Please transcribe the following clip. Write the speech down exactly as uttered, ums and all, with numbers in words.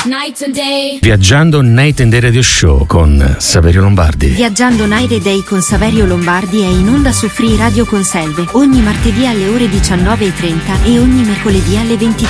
Night and day. Viaggiando Night and Day Radio Show con Saverio Lombardi. Viaggiando Night and Day con Saverio Lombardi è in onda su Free Radio Conselve ogni martedì alle ore diciannove e trenta e ogni mercoledì alle ventitré.